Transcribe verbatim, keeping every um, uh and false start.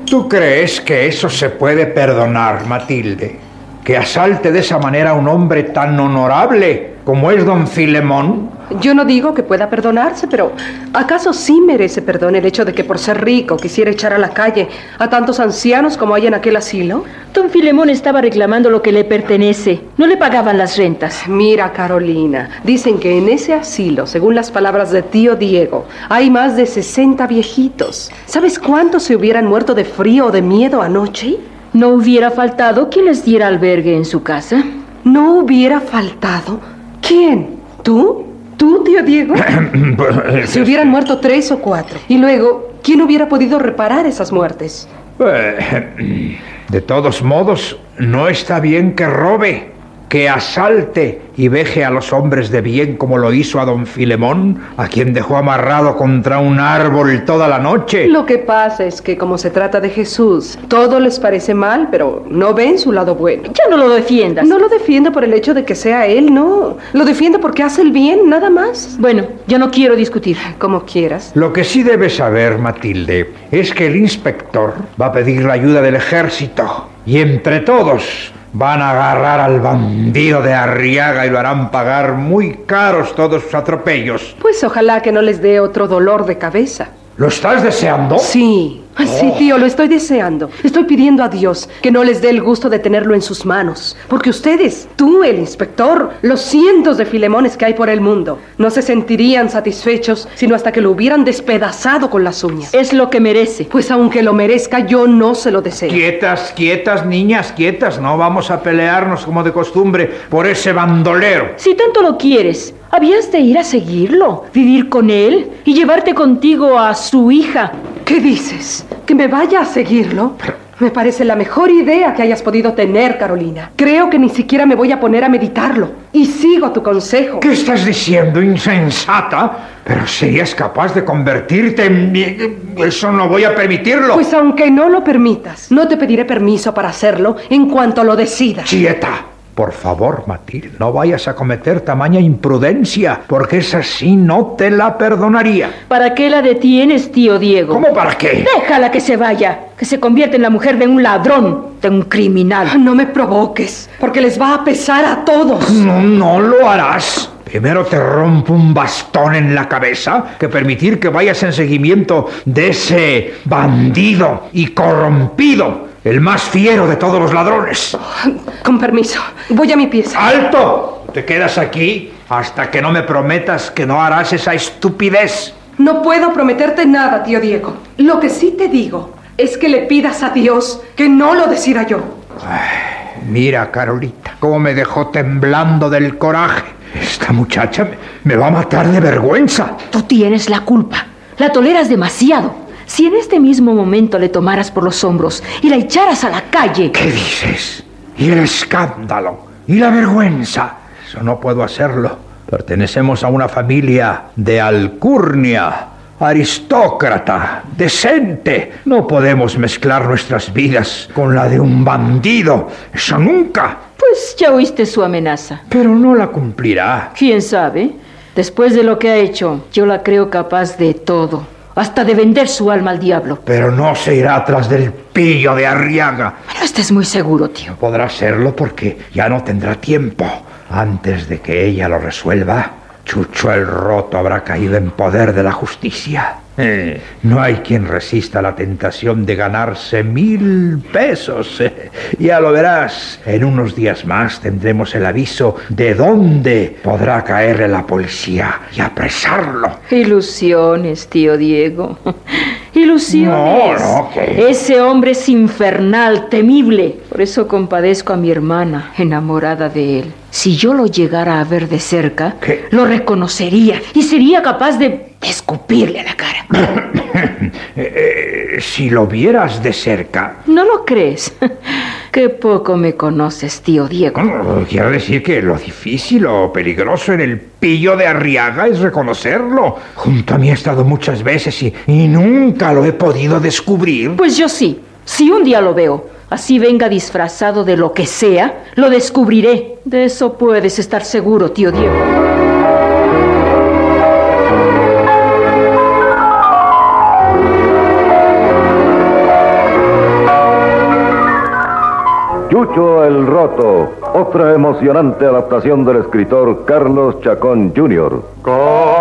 ¿Tú crees que eso se puede perdonar, Matilde? ¿Que asalte de esa manera a un hombre tan honorable como es don Filemón? Yo no digo que pueda perdonarse, pero ¿acaso sí merece perdón el hecho de que por ser rico quisiera echar a la calle a tantos ancianos como hay en aquel asilo? Don Filemón estaba reclamando lo que le pertenece. No le pagaban las rentas. Mira, Carolina, dicen que en ese asilo, según las palabras de tío Diego, hay más de sesenta viejitos. ¿Sabes cuántos se hubieran muerto de frío o de miedo anoche? ¿No hubiera faltado quien les diera albergue en su casa? ¿No hubiera faltado? ¿Quién? ¿Tú? ¿Tú, tío Diego? Se hubieran muerto tres o cuatro. Y luego, ¿quién hubiera podido reparar esas muertes? De todos modos, no está bien que robe, que asalte y veje a los hombres de bien como lo hizo a don Filemón, a quien dejó amarrado contra un árbol toda la noche. Lo que pasa es que como se trata de Jesús, todo les parece mal, pero no ven su lado bueno. Ya no lo defiendas. No lo defiendo por el hecho de que sea él, no. Lo defiendo porque hace el bien, nada más. Bueno, yo no quiero discutir. Como quieras. Lo que sí debes saber, Matilde, es que el inspector va a pedir la ayuda del ejército. Y entre todos van a agarrar al bandido de Arriaga y lo harán pagar muy caros todos sus atropellos. Pues ojalá que no les dé otro dolor de cabeza. ¿Lo estás deseando? Sí, oh. sí, tío, lo estoy deseando. Estoy pidiendo a Dios que no les dé el gusto de tenerlo en sus manos. Porque ustedes, tú, el inspector, los cientos de Filemones que hay por el mundo, no se sentirían satisfechos sino hasta que lo hubieran despedazado con las uñas. Es lo que merece. Pues aunque lo merezca, yo no se lo deseo. Quietas, quietas, niñas, quietas. No vamos a pelearnos como de costumbre por ese bandolero. Si tanto lo quieres, habías de ir a seguirlo, vivir con él y llevarte contigo a su hija. ¿Qué dices? ¿Que me vaya a seguirlo? Me parece la mejor idea que hayas podido tener, Carolina. Creo que ni siquiera me voy a poner a meditarlo. Y sigo tu consejo. ¿Qué estás diciendo, insensata? Pero serías capaz de convertirte en... Eso no voy a permitirlo. Pues aunque no lo permitas, no te pediré permiso para hacerlo en cuanto lo decidas. ¡Quieta! Por favor, Matilde, no vayas a cometer tamaña imprudencia, porque esa sí no te la perdonaría. ¿Para qué la detienes, tío Diego? ¿Cómo para qué? Déjala que se vaya, que se convierta en la mujer de un ladrón, de un criminal. No me provoques, porque les va a pesar a todos. No, no lo harás. Primero te rompo un bastón en la cabeza que permitir que vayas en seguimiento de ese bandido y corrompido, el más fiero de todos los ladrones. Con permiso, voy a mi pieza. ¡Alto! Te quedas aquí hasta que no me prometas que no harás esa estupidez. No puedo prometerte nada, tío Diego. Lo que sí te digo es que le pidas a Dios que no lo decida yo. Ay, mira, Carolita, cómo me dejó temblando del coraje. Esta muchacha me, me va a matar de vergüenza. Tú tienes la culpa. La toleras demasiado. Si en este mismo momento le tomaras por los hombros y la echaras a la calle... ¿Qué dices? ¿Y el escándalo? ¿Y la vergüenza? Eso no puedo hacerlo. Pertenecemos a una familia de alcurnia, aristócrata, decente. No podemos mezclar nuestras vidas con la de un bandido. Eso nunca. Pues ya oíste su amenaza. Pero no la cumplirá. ¿Quién sabe? Después de lo que ha hecho, yo la creo capaz de todo. Hasta de vender su alma al diablo. Pero no se irá tras del pillo de Arriaga. No estés muy seguro, tío. No podrá hacerlo porque ya no tendrá tiempo. Antes de que ella lo resuelva, Chucho el Roto habrá caído en poder de la justicia. Eh, no hay quien resista la tentación de ganarse mil pesos. Eh, ya lo verás. En unos días más tendremos el aviso de dónde podrá caerle la policía y apresarlo. Ilusiones, tío Diego. Ilusiones. No, no, ¿qué? Ese hombre es infernal, temible. Por eso compadezco a mi hermana, enamorada de él. Si yo lo llegara a ver de cerca, ¿qué? Lo reconocería y sería capaz de escupirle a la cara. eh, eh, si lo vieras de cerca... ¿No lo crees? Qué poco me conoces, tío Diego. No, quiero decir que lo difícil o peligroso en el pillo de Arriaga es reconocerlo. Junto a mí ha estado muchas veces y, y nunca lo he podido descubrir. Pues yo sí. Si un día lo veo, así venga disfrazado de lo que sea, lo descubriré. De eso puedes estar seguro, tío Diego. Chucho el Roto, otra emocionante adaptación del escritor Carlos Chacón junior